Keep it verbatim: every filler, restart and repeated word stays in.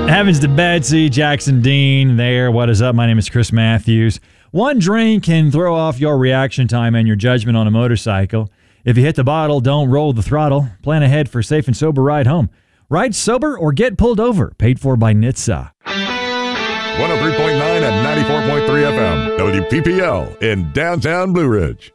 Heavens to Betsy, Jackson Dean there. What is up? My name is Chris Matthews. One drink can throw off your reaction time and your judgment on a motorcycle. If you hit the bottle, don't roll the throttle. Plan ahead for a safe and sober ride home. Ride sober or get pulled over. Paid for by N H T S A. one oh three point nine and ninety-four point three F M, W P P L in downtown Blue Ridge.